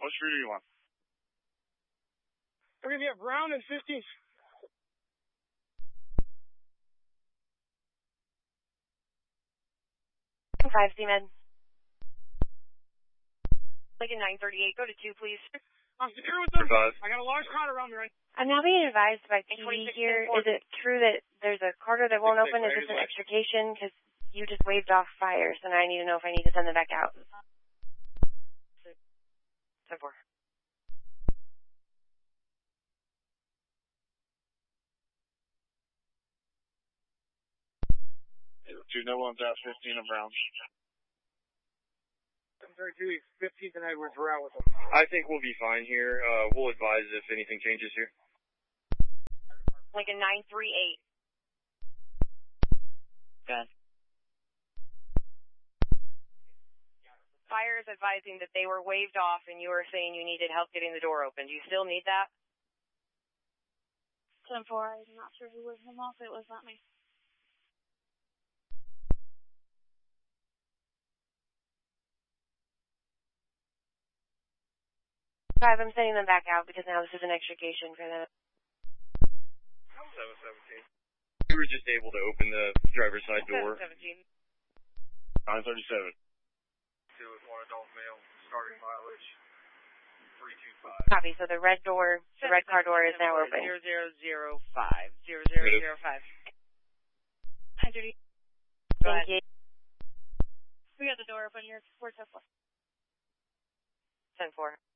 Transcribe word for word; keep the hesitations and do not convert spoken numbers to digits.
What street do you want? We're going to be at Brown and fifteenth. five C-Med. Lincoln nine thirty-eight, go to two, please. I'm secure with them. Five. I got a large crowd around me, right? I'm now being advised by P D here. Is it true that there's a corridor that won't open? Is this an extrication? Because you just waved off fires, and I need to know if I need to send them back out. ten four. Two no one's at fifteen of Brown. I'm thirty-two, fifteenth and Edwards, we're out with them. I think we'll be fine here. Uh, we'll advise if anything changes here. Lincoln nine three eight. Good. Fire is advising that they were waved off and you were saying you needed help getting the door open. Do you still need that? ten four, I'm not sure who waved them off. It was not me. Five, I'm sending them back out because now this is an extrication for them. seven seventeen. We were just able to open the driver's side door. seven seventeen. nine thirty-seven. Two with one adult male, starting mileage three two five. Copy, so the red door, the red car door is now open. zero zero zero five. zero zero zero five. nine thirty. Thank you. We got the door open here. We're ten four. ten four.